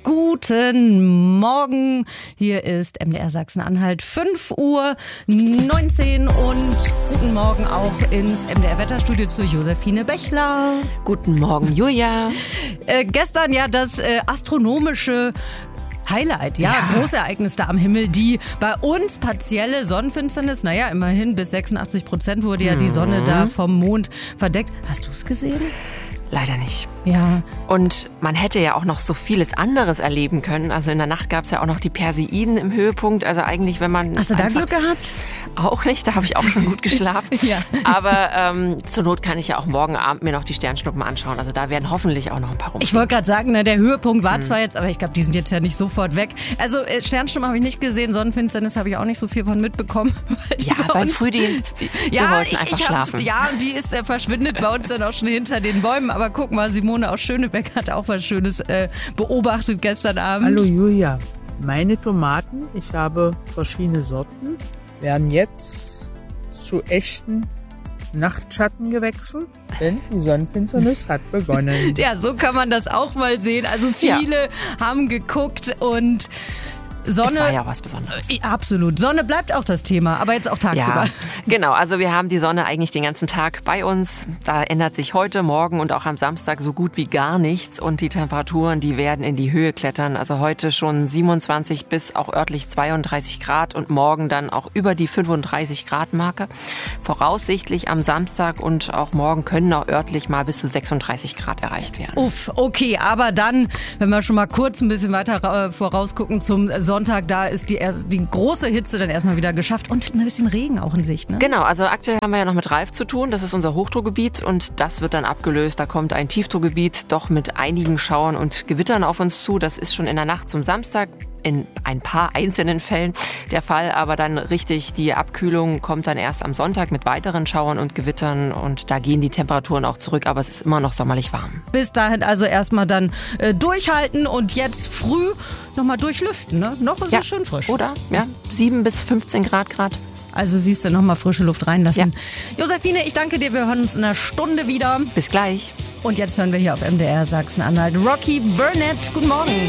Guten Morgen. Hier ist MDR Sachsen-Anhalt, 5:19 Uhr und guten Morgen auch ins MDR Wetterstudio zu Josephine Bechler. Guten Morgen, Julia. Gestern ja das astronomische Highlight, Großereignis da am Himmel, die bei uns partielle Sonnenfinsternis, immerhin bis 86% wurde ja die Sonne da vom Mond verdeckt. Hast du es gesehen? Leider nicht. Ja. Und man hätte ja auch noch so vieles anderes erleben können. Also in der Nacht gab es ja auch noch die Perseiden im Höhepunkt. Also eigentlich, wenn man... Hast du da Glück gehabt? Auch nicht, da habe ich auch schon gut geschlafen. Ja. Aber zur Not kann ich ja auch morgen Abend mir noch die Sternschnuppen anschauen. Also da werden hoffentlich auch noch ein paar rum. Ich wollte gerade sagen, der Höhepunkt war zwar jetzt, aber ich glaube, die sind jetzt ja nicht sofort weg. Also Sternschnuppen habe ich nicht gesehen, Sonnenfinsternis habe ich auch nicht so viel von mitbekommen. Beim Frühdienst. Wir wollten einfach schlafen. Die ist verschwindet bei uns dann auch schon hinter den Bäumen. Aber guck mal, Simone aus Schönebeck hat auch was Schönes beobachtet gestern Abend. Hallo Julia, meine Tomaten, ich habe verschiedene Sorten, werden jetzt zu echten Nachtschattengewächsen, denn die Sonnenfinsternis hat begonnen. Ja, so kann man das auch mal sehen. Also viele haben geguckt und Sonne. Es war ja was Besonderes. Absolut. Sonne bleibt auch das Thema, aber jetzt auch tagsüber. Ja, genau. Also wir haben die Sonne eigentlich den ganzen Tag bei uns. Da ändert sich heute, morgen und auch am Samstag so gut wie gar nichts. Und die Temperaturen, die werden in die Höhe klettern. Also heute schon 27 bis auch örtlich 32 Grad und morgen dann auch über die 35 Grad Marke. Voraussichtlich am Samstag und auch morgen können auch örtlich mal bis zu 36 Grad erreicht werden. Uff, okay, aber dann, wenn wir schon mal kurz ein bisschen weiter vorausgucken zum Sonntag, da ist die große Hitze dann erstmal wieder geschafft und ein bisschen Regen auch in Sicht, ne? Genau, also aktuell haben wir ja noch mit Ralf zu tun, das ist unser Hochdruckgebiet und das wird dann abgelöst. Da kommt ein Tiefdruckgebiet doch mit einigen Schauern und Gewittern auf uns zu. Das ist schon in der Nacht zum Samstag in ein paar einzelnen Fällen der Fall, aber dann richtig die Abkühlung kommt dann erst am Sonntag mit weiteren Schauern und Gewittern und da gehen die Temperaturen auch zurück, aber es ist immer noch sommerlich warm. Bis dahin also erstmal dann durchhalten und jetzt früh nochmal durchlüften, ne? Noch ist es schön frisch. Oder? Ja, 7 bis 15 Grad. Also siehst du, nochmal frische Luft reinlassen. Ja. Josephine, ich danke dir, wir hören uns in einer Stunde wieder. Bis gleich. Und jetzt hören wir hier auf MDR Sachsen-Anhalt Rocky Burnett. Guten Morgen.